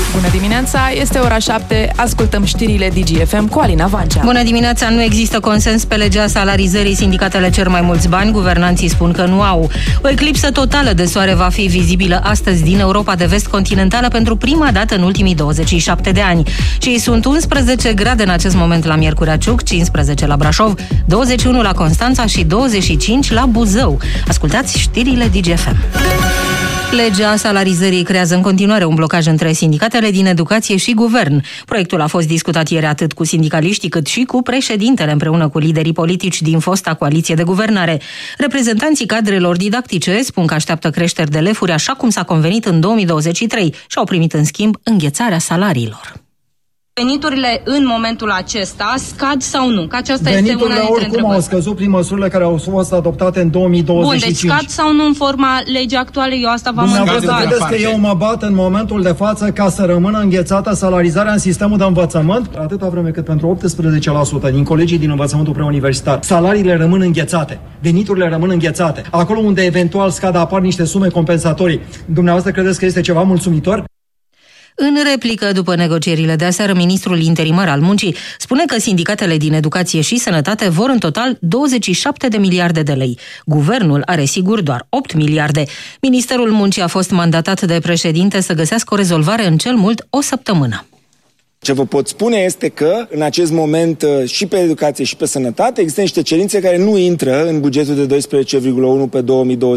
Bună dimineața, este ora 7, ascultăm știrile DGFM cu Alina Vancea. Bună dimineața, nu există consens pe legea salarizării, sindicatele cer mai mulți bani, guvernanții spun că nu au. O eclipsă totală de soare va fi vizibilă astăzi din Europa de vest continentală pentru prima dată în ultimii 27 de ani. Cei sunt 11 grade în acest moment la Miercurea Ciuc, 15 la Brașov, 21 la Constanța și 25 la Buzău. Ascultați știrile DGFM. Legea salarizării creează în continuare un blocaj între sindicatele din educație și guvern. Proiectul a fost discutat ieri atât cu sindicaliștii cât și cu președintele împreună cu liderii politici din fosta coaliție de guvernare. Reprezentanții cadrelor didactice spun că așteaptă creșteri de lefuri așa cum s-a convenit în 2023 și au primit în schimb înghețarea salariilor. Veniturile în momentul acesta scad sau nu? Că aceasta este una dintre întrebări. Veniturile oricum au scăzut prin măsurile care au fost adoptate în 2025. Bun, deci scad sau nu în forma legii actuale? Eu asta v-am întrebat. Credeți că eu mă bat în momentul de față ca să rămână înghețată salarizarea în sistemul de învățământ? Atâta vreme cât pentru 18% din colegii din învățământul preuniversitar salariile rămân înghețate, veniturile rămân înghețate. Acolo unde eventual scad apar niște sume compensatorii. Dumneavoastră credeți că este ceva mulțumitor? În replică, după negocierile de aseară, ministrul interimar al muncii spune că sindicatele din educație și sănătate vor în total 27 de miliarde de lei. Guvernul are sigur doar 8 miliarde. Ministerul muncii a fost mandatat de președinte să găsească o rezolvare în cel mult o săptămână. Ce vă pot spune este că, în acest moment, și pe educație și pe sănătate, există niște cerințe care nu intră în bugetul de 12,1 pe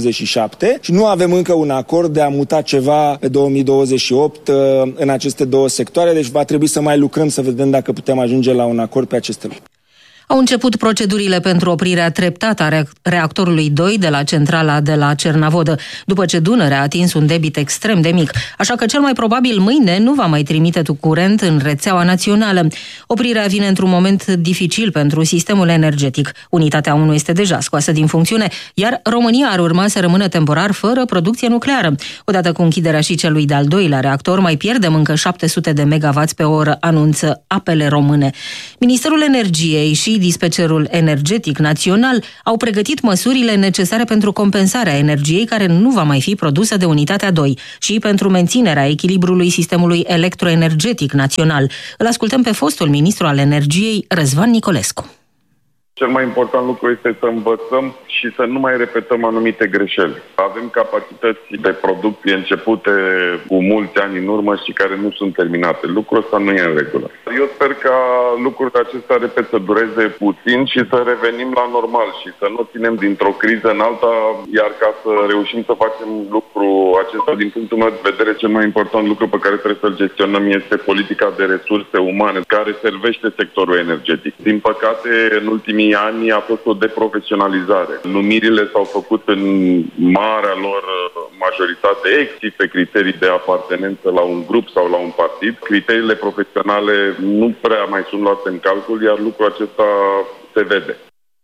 2027 și nu avem încă un acord de a muta ceva pe 2028 în aceste două sectoare, deci va trebui să mai lucrăm să vedem dacă putem ajunge la un acord pe aceste lucruri. Au început procedurile pentru oprirea treptată a reactorului 2 de la centrala de la Cernavodă, după ce Dunărea a atins un debit extrem de mic, așa că cel mai probabil mâine nu va mai trimite curent în rețeaua națională. Oprirea vine într-un moment dificil pentru sistemul energetic. Unitatea 1 este deja scoasă din funcțiune, iar România ar urma să rămână temporar fără producție nucleară. Odată cu închiderea și celui de-al doilea reactor, mai pierdem încă 700 de megawatts pe oră, anunță Apele Române. Ministerul Energiei și Dispecerul Energetic Național au pregătit măsurile necesare pentru compensarea energiei care nu va mai fi produsă de unitatea 2 și pentru menținerea echilibrului sistemului electroenergetic național. Îl ascultăm pe fostul ministru al energiei, Răzvan Nicolescu. Cel mai important lucru este să învățăm și să nu mai repetăm anumite greșeli. Avem capacități de producție începute cu mulți ani în urmă și care nu sunt terminate. Lucrul ăsta nu e în regulă. Eu sper ca lucrurile acestea, repet, să dureze puțin și să revenim la normal și să nu ținem dintr-o criză în alta, iar ca să reușim să facem lucrul acesta, din punctul meu de vedere, cel mai important lucru pe care trebuie să-l gestionăm este politica de resurse umane care servește sectorul energetic. Din păcate, în ultimii ani a fost o deprofesionalizare. Numirile s-au făcut în marea lor majoritate ex pe criterii de apartenență la un grup sau la un partid. Criteriile profesionale nu prea mai sunt luate în calcul, iar lucrul acesta se vede.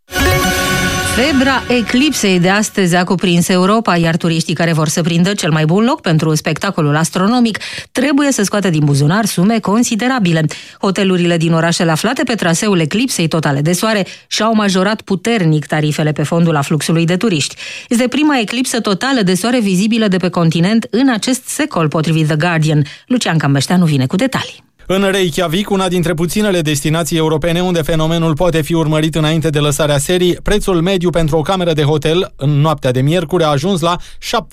Febra eclipsei de astăzi a cuprins Europa, iar turiștii care vor să prindă cel mai bun loc pentru spectacolul astronomic trebuie să scoată din buzunar sume considerabile. Hotelurile din orașele aflate pe traseul eclipsei totale de soare și-au majorat puternic tarifele pe fondul afluxului de turiști. Este prima eclipsă totală de soare vizibilă de pe continent în acest secol, potrivit The Guardian. Lucian Cambeșteanu vine cu detalii. În Reykjavik, una dintre puținele destinații europene unde fenomenul poate fi urmărit înainte de lăsarea serii, prețul mediu pentru o cameră de hotel în noaptea de miercuri a ajuns la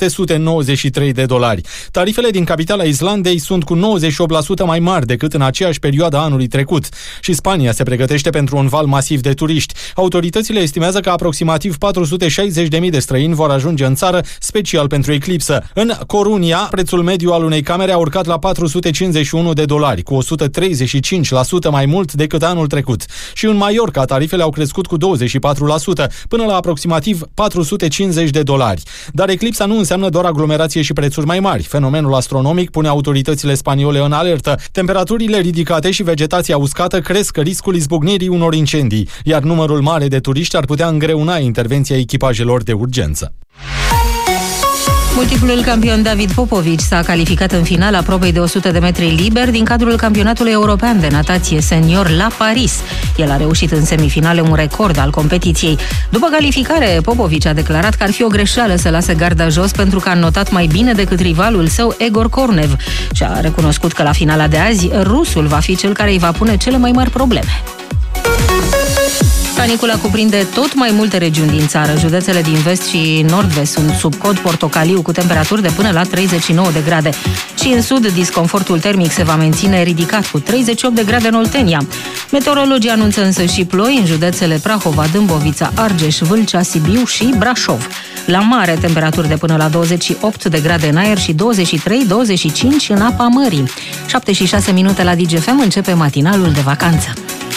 $793. Tarifele din capitala Islandei sunt cu 98% mai mari decât în aceeași perioadă anului trecut. Și Spania se pregătește pentru un val masiv de turiști. Autoritățile estimează că aproximativ 460.000 de străini vor ajunge în țară, special pentru eclipsă. În Corunia, prețul mediu al unei camere a urcat la $451, cu 135% mai mult decât anul trecut. Și în Mallorca, tarifele au crescut cu 24%, până la aproximativ $450. Dar eclipsa nu înseamnă doar aglomerație și prețuri mai mari. Fenomenul astronomic pune autoritățile spaniole în alertă. Temperaturile ridicate și vegetația uscată cresc riscul izbucnirii unor incendii, iar numărul mare de turiști ar putea îngreuna intervenția echipajelor de urgență. Multiplul campion David Popovici s-a calificat în finala probei de 100 de metri liber din cadrul campionatului european de natație senior la Paris. El a reușit în semifinale un record al competiției. După calificare, Popovici a declarat că ar fi o greșeală să lase garda jos pentru că a notat mai bine decât rivalul său Egor Kornev și a recunoscut că la finala de azi rusul va fi cel care îi va pune cele mai mari probleme. Canicula cuprinde tot mai multe regiuni din țară. Județele din vest și nord-vest sunt sub cod portocaliu cu temperaturi de până la 39 de grade. Și în sud, disconfortul termic se va menține ridicat cu 38 de grade în Oltenia. Meteorologii anunță însă și ploi în județele Prahova, Dâmbovița, Argeș, Vâlcea, Sibiu și Brașov. La mare, temperaturi de până la 28 de grade în aer și 23-25 în apa mării. 7:06 la DGFM începe matinalul de vacanță.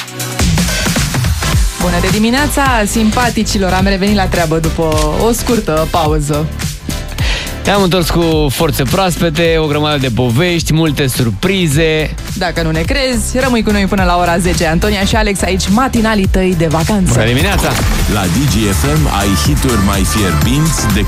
Bună de dimineața, simpaticilor! Am revenit la treabă după o scurtă pauză. Ne-am întors cu forțe proaspete, o grămadă de povești, multe surprize. Dacă nu ne crezi, rămâi cu noi până la ora 10. Antonia și Alex aici, matinalii tăi de vacanță. Bună dimineața! La DGFM ai hituri mai fierbinți decât